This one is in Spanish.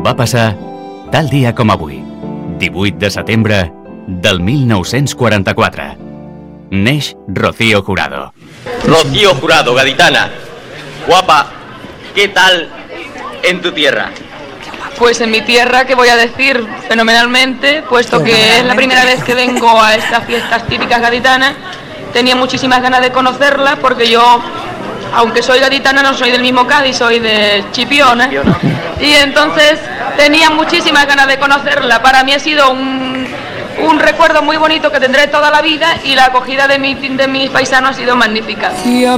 Va passar tal dia com avui, 18 de setembre del 1944. Neix Rocío Jurado. Rocío Jurado, gaditana. Guapa, ¿qué tal en tu tierra? Pues en mi tierra, ¿qué voy a decir? Fenomenalmente, puesto que es la primera vez que vengo a estas fiestas típicas gaditanas. Tenía muchísimas ganas de conocerla porque yo, aunque soy gaditana, no soy del mismo Cádiz, soy de Chipiona. Y entonces tenía muchísimas ganas de conocerla. Para mí ha sido un recuerdo muy bonito que tendré toda la vida y la acogida de mis paisanos ha sido magnífica.